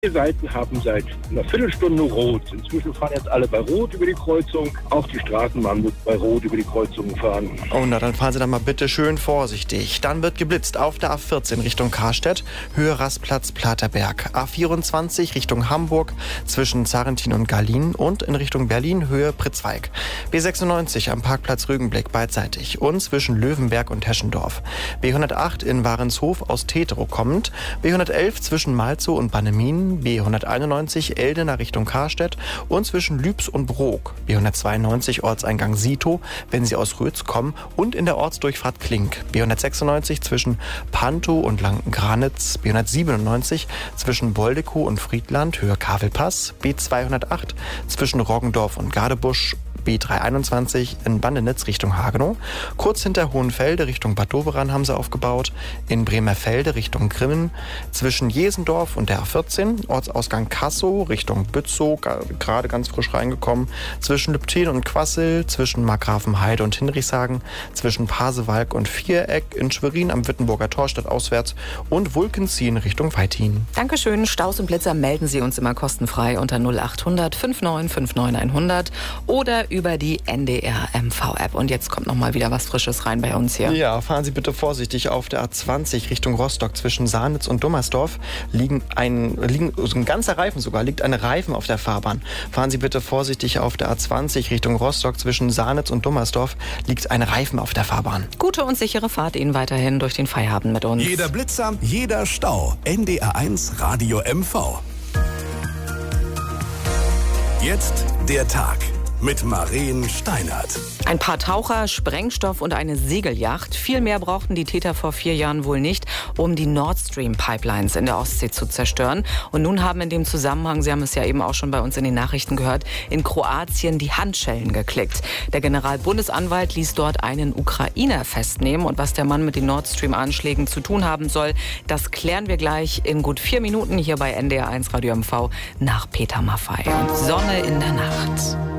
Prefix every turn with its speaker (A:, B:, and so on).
A: Die Seiten haben seit einer Viertelstunde rot. Inzwischen fahren jetzt alle bei Rot über die Kreuzung. Auch die Straßenbahn wird bei Rot über die Kreuzung fahren.
B: Oh, na dann fahren Sie dann mal bitte schön vorsichtig. Dann wird geblitzt auf der A14 Richtung Karstedt, Höhe Rastplatz Platerberg. A24 Richtung Hamburg zwischen Zarentin und Gallien und in Richtung Berlin Höhe Pritzwalk. B96 am Parkplatz Rügenblick beidseitig und zwischen Löwenberg und Heschendorf. B108 in Warenshof aus Teterow kommend. B111 zwischen Malzow und Bannemin. B191 Eldena Richtung Karstedt und zwischen Lübs und Brok. B192 Ortseingang Sito, wenn Sie aus Rötz kommen und in der Ortsdurchfahrt Klink. B196 zwischen Pantow und Lanken-Granitz. B197 zwischen Boldekow und Friedland, Höhe Kavelpass. B208 zwischen Roggendorf und Gadebusch. B321 in Bandenitz Richtung Hagenow. Kurz hinter Hohenfelde Richtung Bad Doberan haben sie aufgebaut. In Bremerfelde Richtung Grimmen. Zwischen Jesendorf und der A14. Ortsausgang Kassow Richtung Bützow, gerade ganz frisch reingekommen. Zwischen Lübten und Quassel. Zwischen Markgrafenheide und Hinrichshagen. Zwischen Pasewalk und Viereck. In Schwerin am Wittenburger Tor stadtauswärts. Und Wulkenzien Richtung Weithin.
C: Dankeschön. Staus und Blitzer melden Sie uns immer kostenfrei unter 0800 59 59 100 oder über die NDR MV-App. Und jetzt kommt noch mal wieder was Frisches rein bei uns hier.
B: Ja, fahren Sie bitte vorsichtig auf der A20 Richtung Rostock zwischen Sahnitz und Dummersdorf. Liegt ein ganzer Reifen sogar, liegt ein Reifen auf der Fahrbahn. Fahren Sie bitte vorsichtig auf der A20 Richtung Rostock zwischen Sahnitz und Dummersdorf. Liegt ein Reifen auf der Fahrbahn.
C: Gute und sichere Fahrt Ihnen weiterhin durch den Feierabend mit uns.
D: Jeder Blitzer, jeder Stau. NDR1 Radio MV. Jetzt der Tag mit Maren Steinert.
C: Ein paar Taucher, Sprengstoff und eine Segelyacht. Viel mehr brauchten die Täter vor 4 Jahren wohl nicht, um die Nord Stream Pipelines in der Ostsee zu zerstören. Und nun haben in dem Zusammenhang, Sie haben es ja eben auch schon bei uns in den Nachrichten gehört, in Kroatien die Handschellen geklickt. Der Generalbundesanwalt ließ dort einen Ukrainer festnehmen. Und was der Mann mit den Nord Stream Anschlägen zu tun haben soll, das klären wir gleich in gut 4 Minuten hier bei NDR1 Radio MV nach Peter Maffay. Und Sonne in der Nacht.